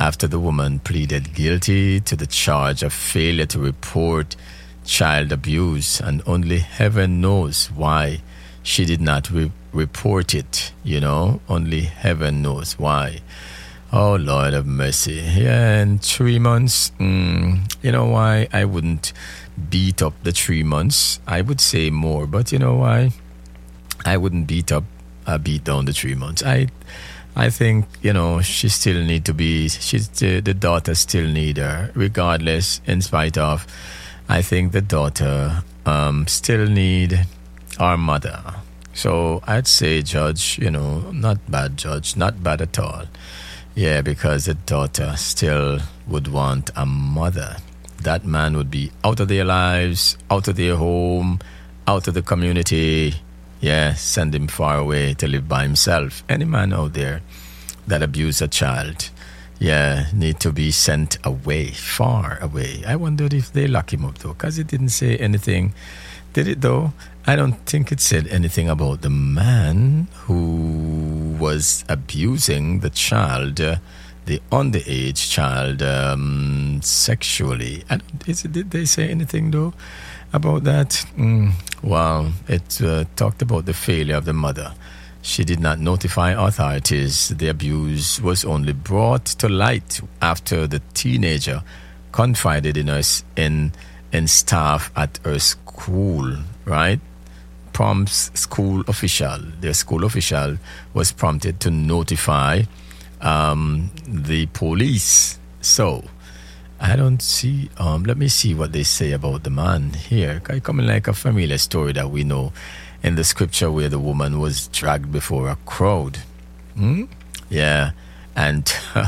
after the woman pleaded guilty to the charge of failure to report child abuse, and only heaven knows why she did not report it. Only heaven knows why. Oh, Lord of mercy. Yeah, in 3 months, you know why I wouldn't beat up the 3 months? I would say more, but you know why I wouldn't beat down the 3 months? I think, she still need to be, the daughter still need her, regardless, in spite of, I think the daughter still need our mother. So I'd say, Judge, not bad, Judge, not bad at all. Yeah, because the daughter still would want a mother. That man would be out of their lives, out of their home, out of the community. Yeah, send him far away to live by himself. Any man out there that abused a child, yeah, need to be sent away, far away. I wondered if they lock him up, though, because it didn't say anything. Did it, though? I don't think it said anything about the man who was abusing the child, the underage child, sexually. Did they say anything, though, about that? Well, it talked about the failure of the mother. She did not notify authorities. The abuse was only brought to light after the teenager confided in staff at her school, right? The school official was prompted to notify the police. So I don't see, let me see what they say about the man here. It's coming like a familiar story that we know in the scripture where the woman was dragged before a crowd. Yeah. And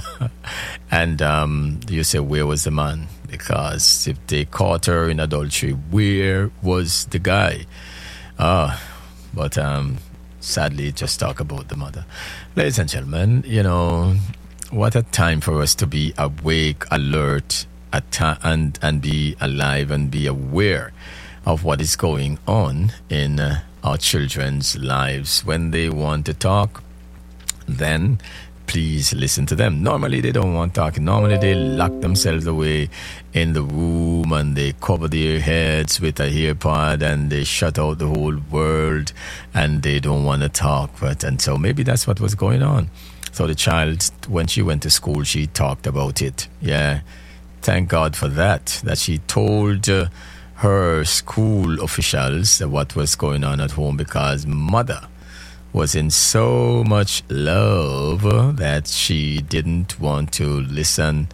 you say, where was the man? Because if they caught her in adultery, where was the guy? But sadly, just talk about the mother. Ladies and gentlemen, what a time for us to be awake, alert, and be alive and be aware of what is going on in our children's lives. When they want to talk, then please listen to them. Normally, they don't want talking. Normally, they lock themselves away in the room and they cover their heads with a earpod and they shut out the whole world and they don't want to talk. And so maybe that's what was going on. So the child, when she went to school, she talked about it. Yeah, thank God for that she told her school officials what was going on at home, because mother was in so much love that she didn't want to listen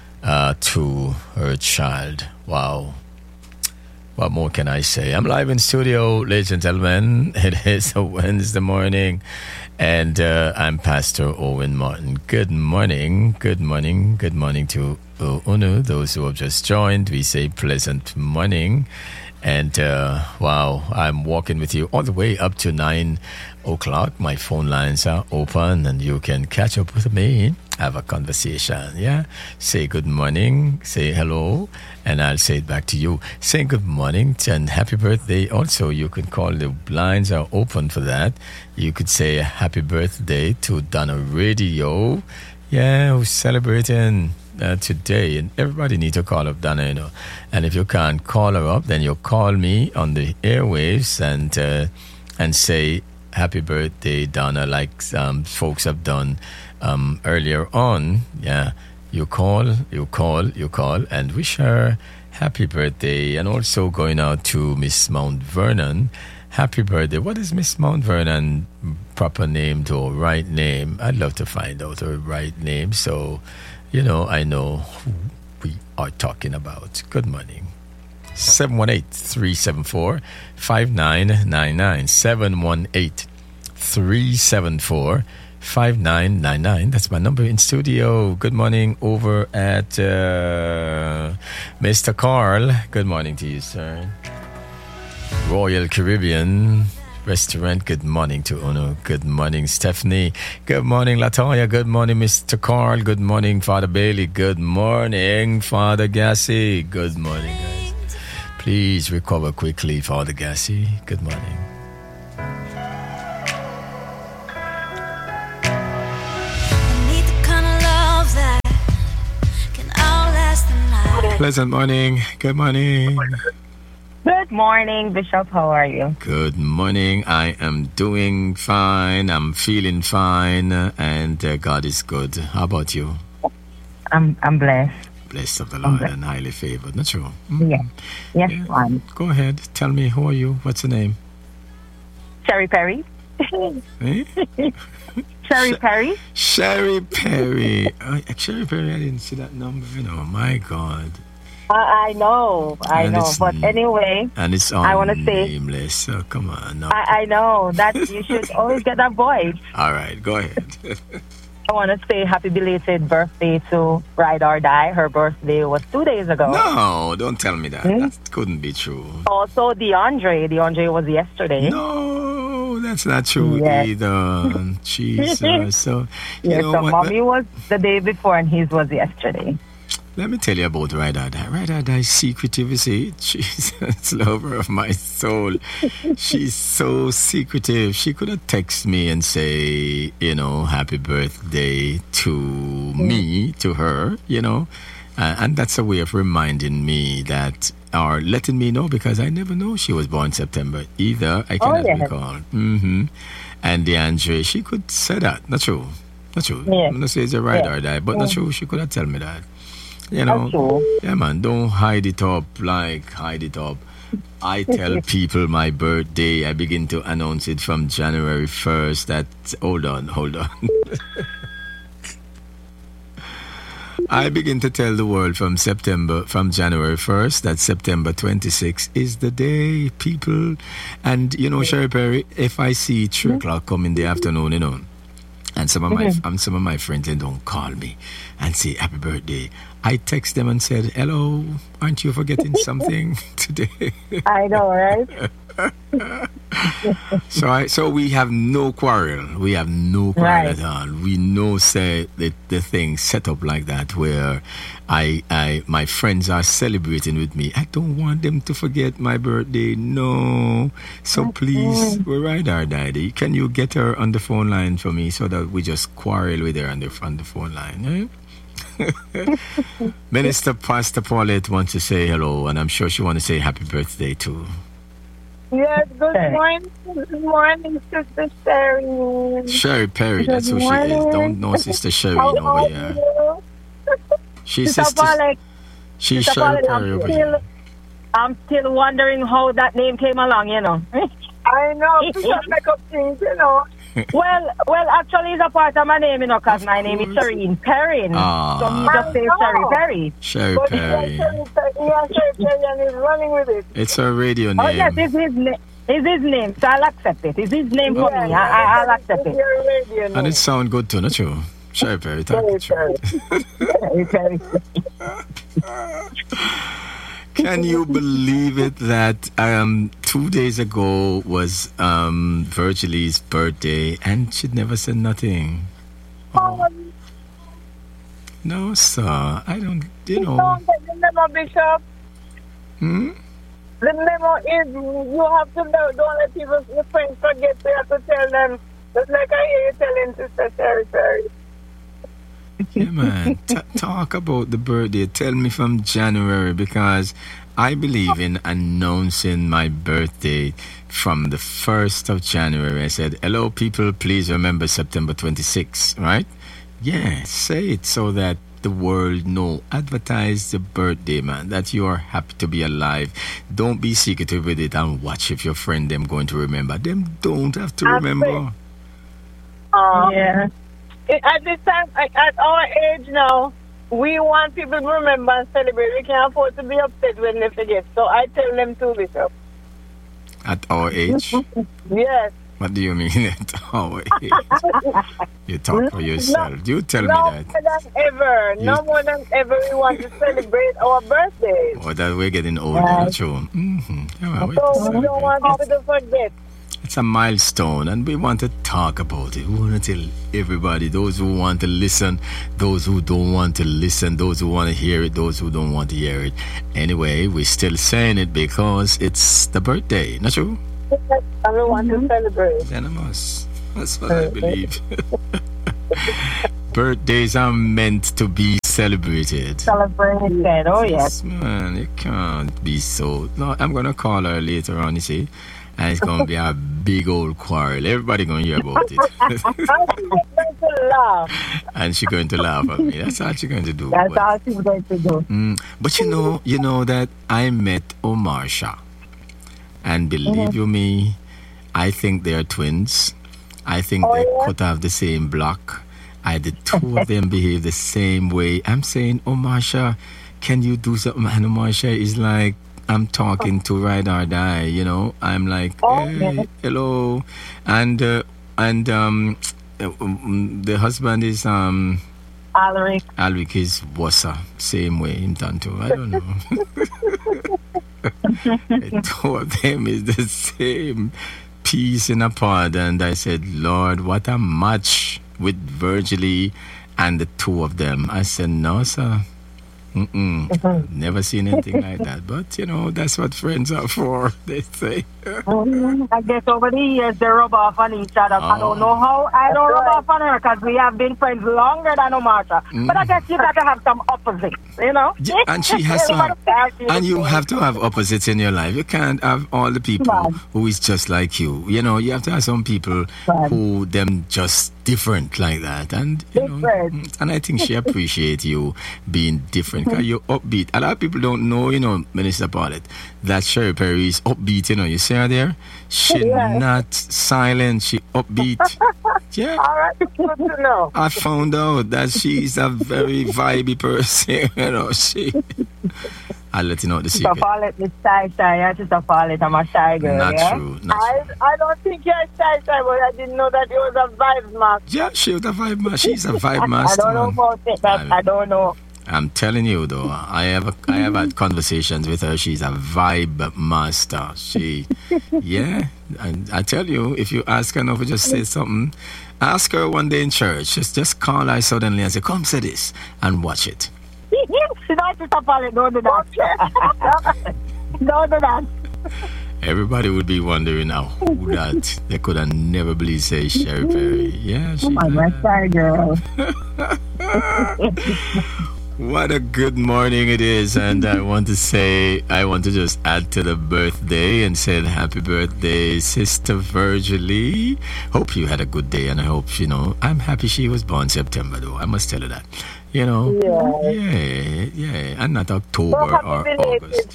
to her child. Wow. What more can I say? I'm live in studio, ladies and gentlemen. It is a Wednesday morning, and I'm Pastor Owen Martin. Good morning. Good morning. Good morning to Unu, those who have just joined. We say pleasant morning. And wow, I'm walking with you all the way up to 9 o'clock. My phone lines are open and you can catch up with me, have a conversation. Yeah, say good morning, say hello, and I'll say it back to you. Say good morning and happy birthday. Also, you can call, the lines are open for that. You could say happy birthday to Donna Radio. Yeah, who's celebrating today, and everybody needs to call up Donna, and if you can't call her up, then you call me on the airwaves and say happy birthday, Donna, like folks have done earlier on. Yeah, you call, and wish her happy birthday. And also going out to Miss Mount Vernon, happy birthday. What is Miss Mount Vernon proper name to her right name? I'd love to find out her right name, so I know who we are talking about. Good morning. 718-374-5999. 718-374-5999. That's my number in studio. Good morning over at Mr. Carl. Good morning to you, sir. Royal Caribbean Restaurant. Good morning to Uno. Good morning, Stephanie. Good morning, Latoya. Good morning, Mr. Carl. Good morning, Father Bailey. Good morning, Father Gassi. Good morning, guys. Please recover quickly, Father Gassi. Good morning. I need the kind of love that Pleasant morning. Good morning. Good morning, Bishop. How are you? Good morning. I am doing fine. I'm feeling fine, and God is good. How about you? I'm blessed. Blessed of the Lord and highly favored. Not true? Yes. Yes, one. Go ahead. Tell me, who are you? What's the name? Sherry Perry. Eh? Sherry Perry. Sherry Perry. Sherry Perry, I didn't see that number. My God. I know. But anyway, and it's all I want to say nameless. So come on. No. I know that you should always get that voice. All right, go ahead. I want to say happy belated birthday to Ride or Die. Her birthday was 2 days ago. No, don't tell me that. That couldn't be true. Also, DeAndre was yesterday. No, that's not true either. Jesus. So, you know so what? Mommy was the day before and his was yesterday. Let me tell you about Ride or Die. Ride or Die secretive, you see. Jesus, lover of my soul. She's so secretive. She could have texted me and say, happy birthday to me, to her, and that's a way of reminding me that, or letting me know, because I never know she was born September either. I cannot recall. And DeAndre, she could say that. Not true. Not true. Yeah. I'm going to say it's a Ride or Die, but not true. She could have told me that. Yeah, man, don't hide it up. I tell people my birthday. I begin to announce it from January 1st. Hold on. I begin to tell the world from January 1st that September 26th is the day, people. And, Sherry Perry, if I see 3 o'clock come in the afternoon, and some of my friends, they don't call me and say happy birthday, I text them and said, hello, aren't you forgetting something today? I know, right? So we have no quarrel. We have no quarrel at all. We know, say, the thing set up like that where my friends are celebrating with me. I don't want them to forget my birthday. No. So please, we're Ride or Die. Can you get her on the phone line for me so that we just quarrel with her on the phone line? Eh? Minister Pastor Paulette wants to say hello, and I'm sure she wants to say happy birthday too. Yes, good morning. Good morning, Sister Sherry. Sherry Perry, that's who she is. Don't know Sister Sherry over here. She's Sherry Perry over here. I'm still wondering how that name came along, I know, people make up things, Well, actually, it's a part of my name, because my name is Shereen Perrin. So you just say Sherry Perry. Sherry Perry. Sherry Perry, and he's running with it. It's her radio name. Oh, yes, it's his name. It's his name, so I'll accept it. It's his name for me. I'll accept it. And it sounds good too, not true? Sherry Perry, thank you. Sherry Perry. Can you believe it that 2 days ago was Virgilie's birthday and she'd never said nothing? Oh. No, sir. I don't, The memo, Bishop. The memo is you have to know, don't let your friends forget. You have to tell them. Just like I hear you telling Sister Sherry Perry. Yeah, man. Talk about the birthday. Tell me from January, because I believe in announcing my birthday from the 1st of January. I said, hello, people, please remember September 26th, right? Yeah, say it so that the world know. Advertise the birthday, man, that you are happy to be alive. Don't be secretive with it and watch if your friend them going to remember. Them don't have to remember. Yeah. At this time, at our age now, we want people to remember and celebrate. We can't afford to be upset when they forget. So I tell them too, Bishop. At our age? Yes. What do you mean at our age? You talk for yourself. You tell me that. No more than ever we want to celebrate our birthdays. Or that we're getting older, that's true. So we don't want people to forget. It's a milestone, and we want to talk about it. We want to tell everybody, those who want to listen, those who don't want to listen, those who want to hear it, those who don't want to hear it. Anyway, we're still saying it because it's the birthday, not true? Everyone to celebrate. Venomous. That's what I believe. birthdays are meant to be celebrated. Celebrated, oh yes. Man, it can't be so. No, I'm going to call her later on, you see. And it's going to be a big old quarrel. Everybody going to hear about it. And she's going to laugh at me. That's all she's going to do. That's all she's going to do. But you know that I met Omarsha. And believe you me, I think they're twins. I think they could have the same block. The two of them behave the same way. I'm saying, Omarsha, can you do something? And Omarsha is like, I'm talking to Ride or Die, you know. I'm like, hey, hello. And the husband is Alric is Wassa, same way him done too. I don't know. The two of them is the same piece in a pod, and I said, Lord, what a match with Virgil and the two of them. I said, no, sir. Never seen anything like that. But, you know, that's what friends are for, they say. I guess over the years they rub off on each other. I don't know how. I don't rub off on her because we have been friends longer than Omarsha. But I guess you got to have some opposites, you know? Yeah, and she has to have, and you have to have opposites in your life. You can't have all the people who is just like you. You know, you have to have some people who them just different like that. And, you know, and I think she appreciates you being different because you're upbeat. A lot of people don't know, you know, Minister Paulette, that Sherry Perry is upbeat, you know. You see her there? She's not silent. She upbeat. Yeah. All right, good to know. I found out that she's a very vibey person. You know, I'll let you know the secret. Sister Paulette is shy. Sister Paulette, I'm a shy girl. Not yeah? true. I don't think you're shy, but I didn't know that you was a vibe master. Yeah, she was a vibe master. She's a vibe master. I don't know about it, but I don't know. I'm telling you though, I have had conversations with her. She's a vibe master. Yeah, and I tell you, if you ask her now to just say something, ask her one day in church. Just call her suddenly and say, "Come say this," and watch it. Don't do that. Don't do that. Everybody would be wondering now who that. They could have never believed say Sherry Perry. Yeah, she's my shy girl. What a good morning it is, and I want to just add to the birthday and say happy birthday, Sister Virgil. Hope you had a good day, and I hope, you know, I'm happy she was born September though. I must tell her that. You know, yeah, and not October or August.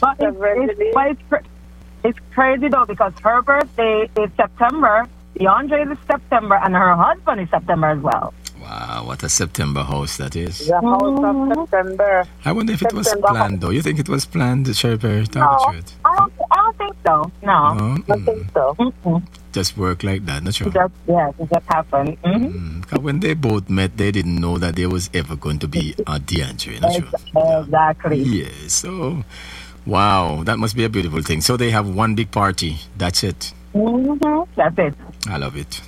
It's crazy though because her birthday is September, DeAndre is September, and her husband is September as well. Wow, what a September house that is. The house of September. I wonder if it was planned though. You think it was planned, Sherry Perry? No, I don't think so. No. I don't think so. Just work like that, not sure. It just happened. Because when they both met, they didn't know that there was ever going to be a DeAndre, not sure. Exactly. Yeah, so, wow, that must be a beautiful thing. So they have one big party. That's it. That's it. I love it.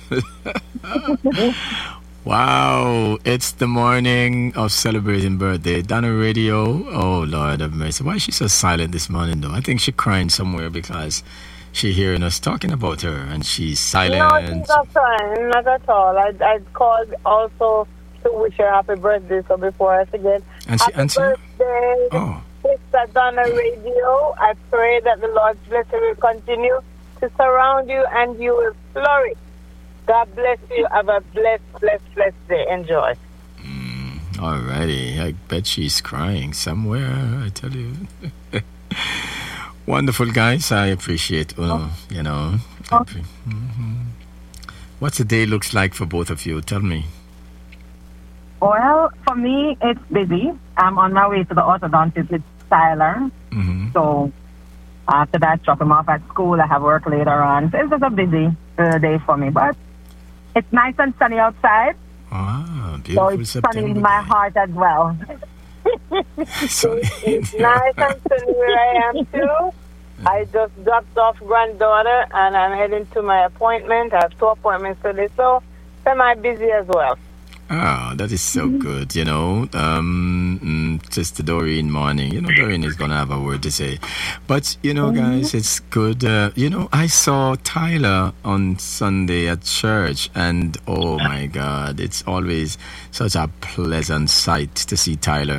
Wow, it's the morning of celebrating birthday. Donna Radio, oh Lord have mercy. Why is she so silent this morning though? I think she's crying somewhere because she's hearing us talking about her and she's silent. No, she's not crying, not at all. I called also to wish her happy birthday, so before I forget. And she happy birthday, Sister Donna Radio. I pray that the Lord's blessing will continue to surround you and you will flourish. God bless you. Have a blessed day. Enjoy. Alrighty. I bet she's crying somewhere, I tell you. Wonderful, guys. I appreciate, you know. What's the day looks like for both of you? Tell me. Well, for me, it's busy. I'm on my way to the orthodontist with Tyler. So after that, drop him off at school. I have work later on. So it's just a busy day for me. But it's nice and sunny outside. Ah, beautiful. So it's sunny in my heart as well. It's nice and sunny where I am too. I just dropped off granddaughter and I'm heading to my appointment. I have 2 appointments today, so semi busy as well. Ah, that is so good, Sister Doreen Morning. Doreen is going to have a word to say. But, guys, it's good. I saw Tyler on Sunday at church, and oh my God, it's always such a pleasant sight to see Tyler.